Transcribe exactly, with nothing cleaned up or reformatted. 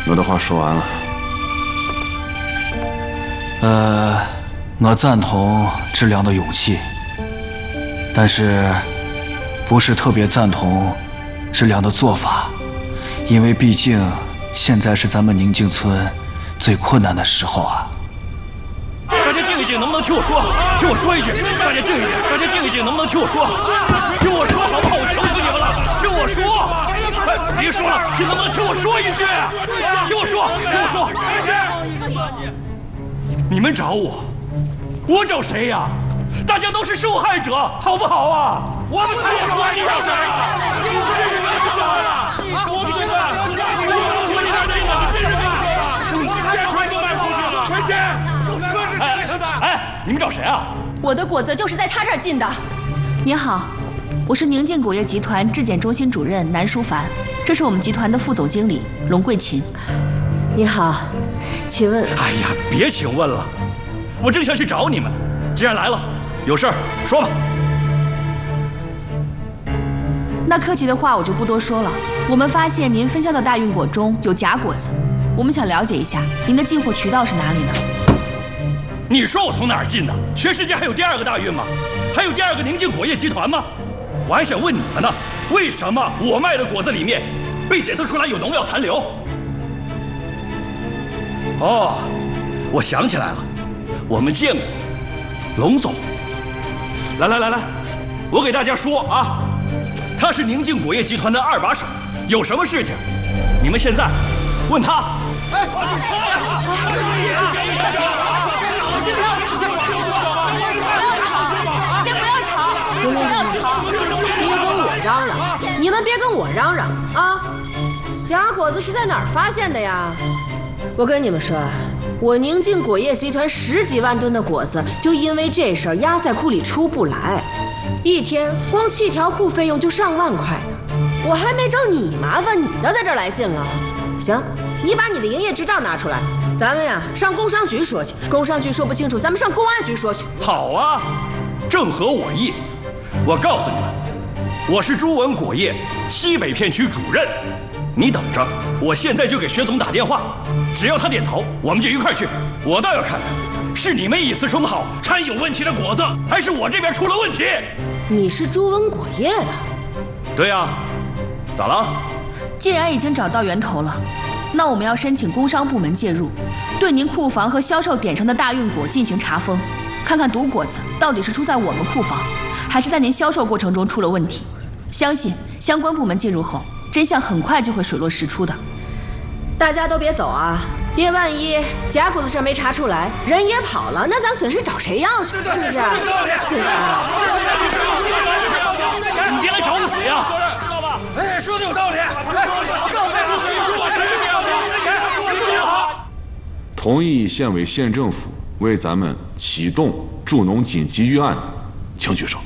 我的话说完了。 呃，我赞同质量的勇气，但是不是特别赞同质量的做法，因为毕竟现在是咱们宁静村最困难的时候啊。 大家静一静，能不能听我说？听我说一句，大家静一静，大家静一静，能不能听我说？听我说好不好？我求求你们了，听我说！哎，别说了，你能不能听我说一句？听我说，听我说！你们找我，我找谁呀？大家都是受害者，好不好啊？我们才是说你找谁啊？你是谁啊？你说不清啊！我们找谁啊？我们才全都卖出去了，快些！这是谁的？哎，你们找谁啊？ 我的果子就是在他这儿进的。 您好，我是宁静果业集团质检中心主任南淑凡，这是我们集团的副总经理龙桂琴。 你好，请问？ 哎呀，别请问了，我正想去找你们。既然来了，有事儿说吧。 那客气的话我就不多说了。我们发现您分销的大运果中有假果子，我们想了解一下您的进货渠道是哪里呢？ 你说我从哪儿进的？全世界还有第二个大运吗？还有第二个宁静果业集团吗？我还想问你们呢，为什么我卖的果子里面被检测出来有农药残留？哦，我想起来了，我们见过龙总。来来来来，我给大家说啊，他是宁静果业集团的二把手，有什么事情，你们现在问他。哎， 不要吵！不要吵！先不要吵！行，不要吵！别跟我嚷嚷，你们别跟我嚷嚷啊！假果子是在哪儿发现的呀？我跟你们说，我宁静果业集团十几万吨的果子，就因为这事儿压在库里出不来，一天光气条库费用就上万块呢。我还没找你麻烦，你的在这儿来劲了。行，你把你的营业执照拿出来，咱们呀上工商局说去。工商局说不清楚，咱们上公安局说去。 好啊，正合我意。我告诉你们，我是朱文果业西北片区主任，你等着，我现在就给薛总打电话，只要他点头，我们就一块去。我倒要看看，是你们以次充好掺有问题的果子，还是我这边出了问题？ 你是朱文果业的？ 对呀、啊，咋了？ 既然已经找到源头了，那我们要申请工商部门介入，对您库房和销售点上的大运果进行查封，看看毒果子到底是出在我们库房，还是在您销售过程中出了问题。相信相关部门介入后，真相很快就会水落石出的。 大家都别走啊，别万一假果子事没查出来，人也跑了，那咱损失找谁要去？是不是？对吧？ 你别来找我死呀！ 知道吧？哎，说的有道理。哎，我告诉你，你说我谁是要钱？你说好。 同意县委县政府为咱们启动助农紧急预案的，请举手。